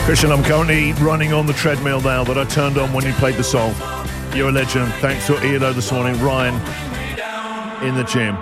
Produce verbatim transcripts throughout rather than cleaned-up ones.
Christian, I'm currently running on the treadmill now that I turned on when you played the song. You're a legend. Thanks to E L O this morning. Ryan in the gym.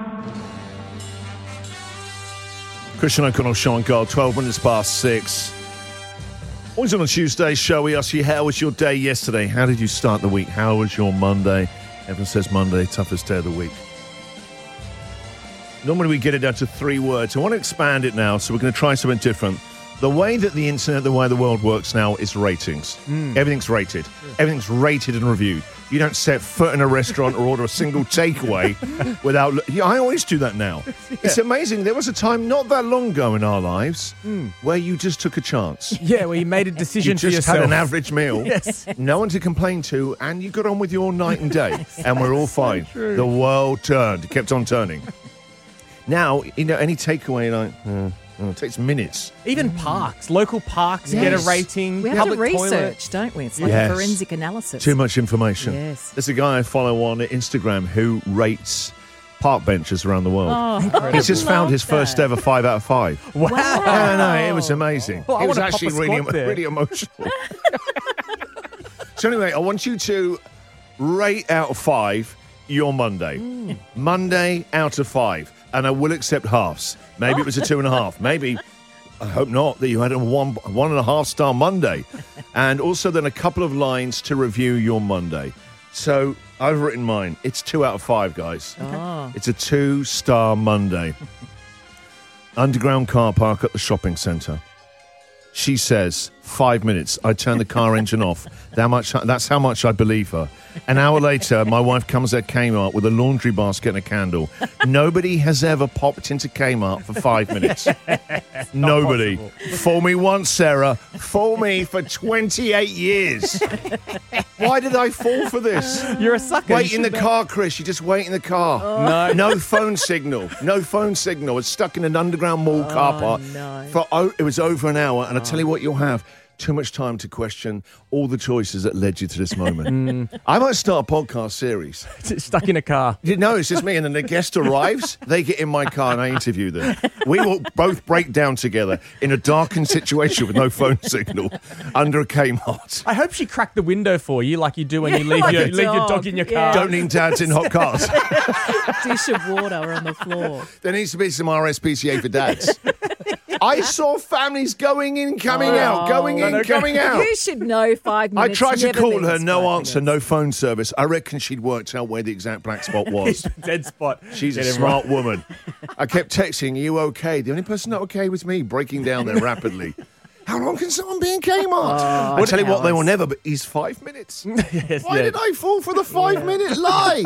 Christian O'Connell, Sean Gold, twelve minutes past six. Always on a Tuesday show, we ask you, how was your day yesterday? How did you start the week? How was your Monday? Everyone says Monday, toughest day of the week. Normally we get it down to three words. I want to expand it now, so we're going to try something different. The way that the internet, the way the world works now is ratings. Mm. Everything's rated. Everything's rated and reviewed. You don't set foot in a restaurant or order a single takeaway without... Yeah, I always do that now. Yeah. It's amazing. There was a time not that long ago in our lives mm. where you just took a chance. Yeah, where you made a decision you for yourself. You just had an average meal. Yes. No one to complain to, and you got on with your night and day. Yes, and we're all fine. So the world turned. It kept on turning. Now, you know, any takeaway, like... Uh, Oh, it takes minutes. Even parks, local parks yes. get a rating. We have public to research, toilet. don't we? It's like yes. a forensic analysis. Too much information. Yes. There's a guy I follow on Instagram who rates park benches around the world. Oh, He's just found his that. first ever five out of five. Wow. Yeah, no, it was amazing. Well, it was I actually pop a really, squat there. really emotional. So anyway, I want you to rate out of five your Monday. Mm. Monday out of five. And I will accept halves. Maybe it was a two and a half. Maybe, I hope not, that you had a one, one and a half star Monday. And also then a couple of lines to review your Monday. So I've written mine. It's two out of five, guys. Oh. It's a two-star Monday. Underground car park at the shopping centre. She says, five minutes. I turn the car engine off. That much, that's how much I believe her. An hour later, my wife comes at Kmart with a laundry basket and a candle. Nobody has ever popped into Kmart for five minutes. Nobody. Fool me once, Sarah. Fool me for twenty-eight years. Why did I fall for this? You're a sucker. Wait in the car, Chris. You just wait in the car. Oh. No. No phone signal. No phone signal. It's stuck in an underground mall oh, car park. No. For oh, it was over an hour, and I tell you what, you'll have too much time to question all the choices that led you to this moment. mm. I might start a podcast series. Stuck in a car. You know, it's just me, and then the guest arrives, they get in my car and I interview them. We will both break down together in a darkened situation with no phone signal under a Kmart. I hope she cracked the window for you like you do when you leave, like your, a leave your dog. dog in your Yeah. car. Don't need dads in hot cars. Dish of water on the floor. There needs to be some R S P C A for dads. I saw families going in, coming Oh. out, going in, No, no, coming out. You should know five I minutes. tried to never call means her, no five answer, minutes. no phone service. I reckon she'd worked out where the exact black spot was. Dead spot. She's Get a him smart right. woman. I kept texting, are you okay? The only person not okay was me, breaking down there rapidly. How long can someone be in Kmart? Oh, I tell you what, they hours. will never, but he's five minutes. Yes, Why yeah. did I fall for the five-minute lie?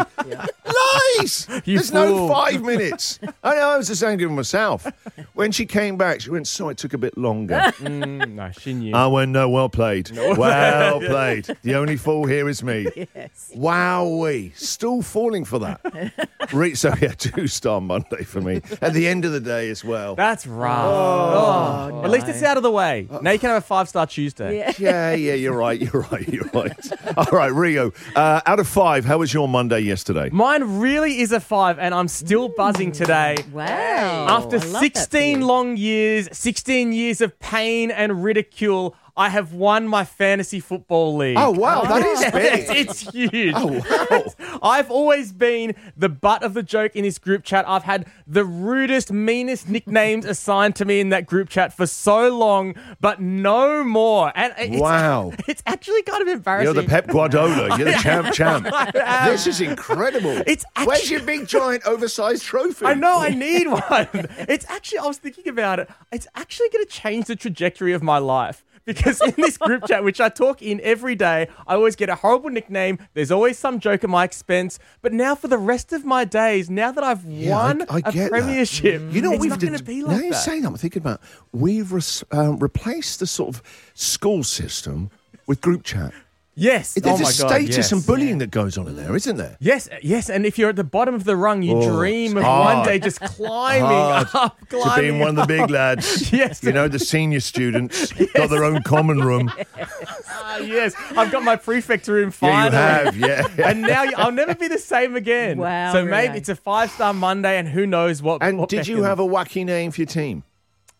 Lies! You There's no fool. five minutes. I know, I was just angry with myself. When she came back, she went, so it took a bit longer. Mm, no, she knew. I went, no, well played. Well played. The only fool here is me. Yes. Wowee. Still falling for that. Re- so, yeah, two-star Monday for me. At the end of the day as well. That's rough. Oh, Oh, At least it's out of the way. Now you can have a five-star Tuesday. Yeah. Yeah, yeah, you're right, you're right, you're right. All right, Rio, uh, out of five, how was your Monday yesterday? Mine really is a five, and I'm still buzzing today. Wow. After I love that for sixteen you. long years, sixteen years of pain and ridicule, I have won my fantasy football league. Oh, wow, that is big. It's, it's huge. Oh, wow. I've always been the butt of the joke in this group chat. I've had the rudest, meanest nicknames assigned to me in that group chat for so long, but no more. And it's, Wow. it's actually kind of embarrassing. You're the Pep Guardiola. You're the champ champ. This is incredible. It's Where's actually- your big, giant, oversized trophy? I know, I need one. It's actually, I was thinking about it, it's actually going to change the trajectory of my life. Because in this group chat, which I talk in every day, I always get a horrible nickname. There's always some joke at my expense. But now for the rest of my days, now that I've Yeah, won I- I a get that. premiership, You know what it's we've not going to be now like you're that. saying that, I'm thinking about we've res- um, replaced the sort of school system with group chat. Yes. There's oh a my God, status yes. and bullying that goes on in there, isn't there? Yes, yes, and if you're at the bottom of the rung, you Oh, dream it's of hard. one day just climbing Hard up, to climbing being one of the big up. lads. Yes. You know, the senior students got their own common room. Ah, yes, I've got my prefect room Yeah, you finally. have, yeah. And now I'll never be the same again. Wow, So maybe Rio. it's a five-star Monday, and who knows what. And what did you beckons. have a wacky name for your team?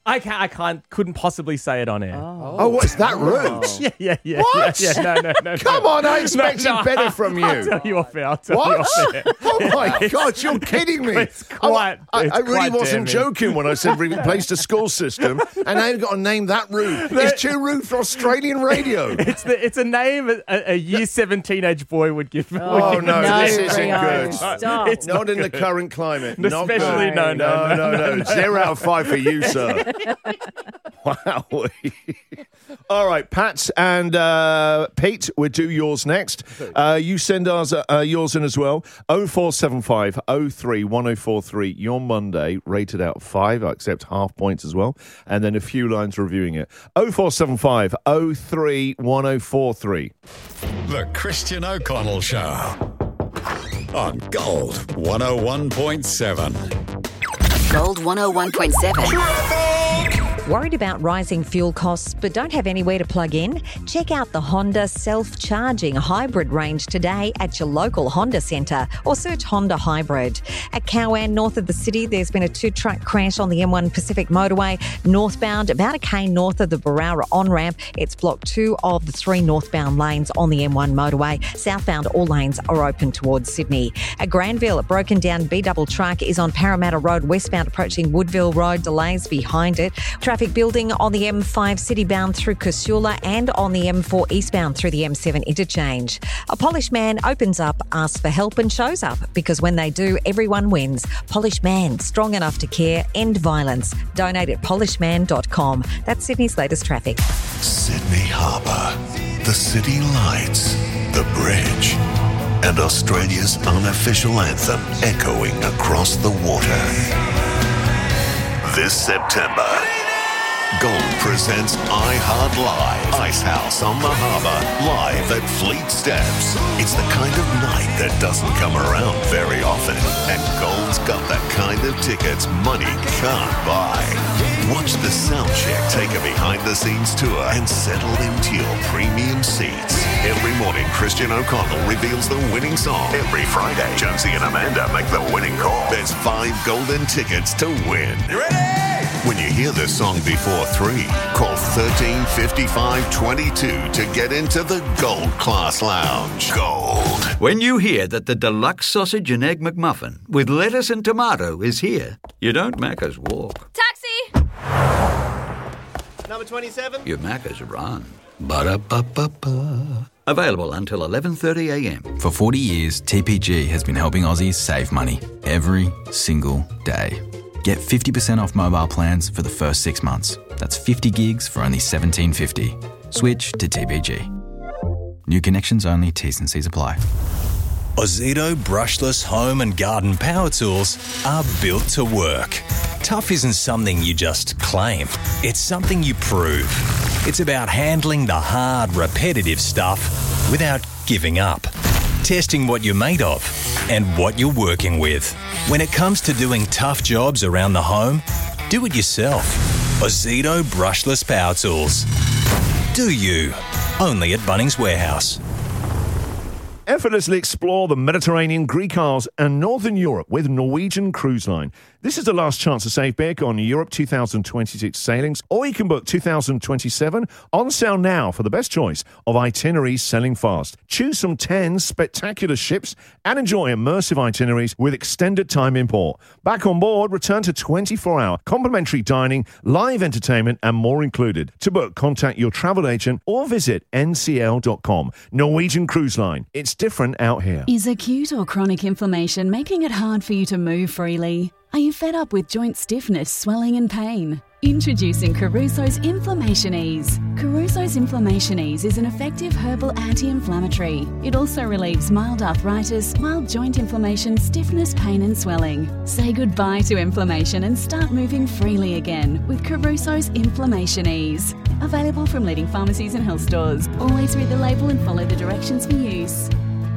I can't, I can't, couldn't possibly say it on air. Oh, what's that rude? Yeah, yeah, yeah. What? Yeah, yeah, no, no, no. Come no. on, I expected No, no, better from you. I'll tell you off air. I'll tell you What? off air. Oh my God, you're kidding me. It's quite- I, I, it's I really quite wasn't damning. joking when I said replace the school system, and now you've got a name that rude. It's too rude for Australian radio. It's the, it's a name a, a year seven teenage boy would give. would Oh, give no, No, this isn't Rio, good. stop. It's Not not in the good. current climate. Not Especially good. no, no, no, no, no. Zero out of five for you, sir. Wow. All right, Pat and uh, Pete, we'll do yours next. Uh, you send us uh, yours in as well. oh four seven five oh three one oh four three. Your Monday, rated out of five. I accept half points as well. And then a few lines reviewing it. oh four seven five oh three one oh four three. The Christian O'Connell Show on Gold one oh one point seven. Gold one oh one point seven. Worried about rising fuel costs but don't have anywhere to plug in? Check out the Honda self-charging hybrid range today at your local Honda centre or search Honda Hybrid. At Cowan, north of the city, there's been a two-truck crash on the M one Pacific motorway northbound, about a K north of the Barara on-ramp. It's blocked two of the three northbound lanes on the M one motorway. Southbound, all lanes are open towards Sydney. At Granville, a broken-down B-double truck is on Parramatta Road westbound approaching Woodville Road. Delays behind it. Traffic building on the M five citybound through Casula and on the M four eastbound through the M seven interchange. A Polish man opens up, asks for help and shows up because when they do, everyone wins. Polish Man, strong enough to care, end violence. Donate at polish man dot com. That's Sydney's latest traffic. Sydney Harbour, the city lights, the bridge, and Australia's unofficial anthem echoing across the water. This September, Gold presents iHeart Live, Icehouse on the Harbour, live at Fleet Steps. It's the kind of night that doesn't come around very often, and Gold's got the kind of tickets money can't buy. Watch the sound check take a behind-the-scenes tour and settle into your premium seats. Every morning, Christian O'Connell reveals the winning song. Every Friday, Jonesy and Amanda make the winning call. There's five golden tickets to win. You ready? When you hear this song before three, call thirteen fifty-five twenty-two to get into the Gold Class Lounge. Gold. When you hear that the deluxe sausage and egg McMuffin with lettuce and tomato is here, you don't Macca's walk. Taxi! Number twenty-seven. You Macca's run. Ba-da-ba-ba-ba. Available until eleven thirty a m. For forty years, T P G has been helping Aussies save money every single day. Get fifty percent off mobile plans for the first six months. That's fifty gigs for only seventeen fifty. Switch to T P G. New connections only, T's and C's apply. Ozito brushless home and garden power tools are built to work. Tough isn't something you just claim. It's something you prove. It's about handling the hard, repetitive stuff without giving up. Testing what you're made of and what you're working with. When it comes to doing tough jobs around the home, do it yourself. Ozito brushless power tools. Do you? Only at Bunnings Warehouse. Effortlessly explore the Mediterranean, Greek Isles and Northern Europe with Norwegian Cruise Line. This is the last chance to save big on Europe two thousand twenty-six sailings, or you can book two thousand twenty-seven on sale now for the best choice of itineraries selling fast. Choose from ten spectacular ships and enjoy immersive itineraries with extended time import. Back on board, return to twenty-four hour complimentary dining, live entertainment and more included. To book, contact your travel agent or visit N C L dot com. Norwegian Cruise Line. It's different out here. Is acute or chronic inflammation making it hard for you to move freely? Are you fed up with joint stiffness, swelling and pain? Introducing Caruso's Inflammation Ease. Caruso's Inflammation Ease is an effective herbal anti-inflammatory. It also relieves mild arthritis, mild joint inflammation, stiffness, pain and swelling. Say goodbye to inflammation and start moving freely again with Caruso's Inflammation Ease. Available from leading pharmacies and health stores. Always read the label and follow the directions for use.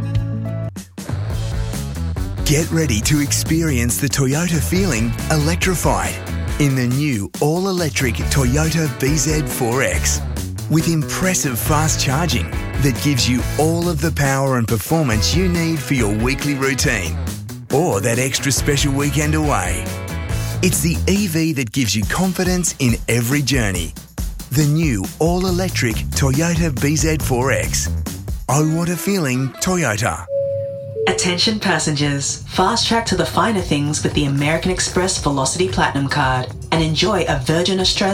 Get ready to experience the Toyota feeling electrified in the new all-electric Toyota B Z four X. With impressive fast charging that gives you all of the power and performance you need for your weekly routine or that extra special weekend away. It's the E V that gives you confidence in every journey. The new all-electric Toyota B Z four X. Oh, what a feeling, Toyota. Attention passengers, fast track to the finer things with the American Express Velocity Platinum card and enjoy a Virgin Australia